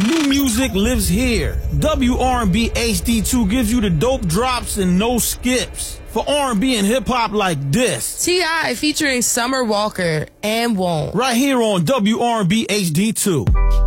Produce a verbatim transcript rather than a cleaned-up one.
New music lives here. W R and B H D two gives you the dope drops and no skips. For R and B and hip-hop like this. T I featuring Summer Walker and Won't. Right here on W R and B H D two.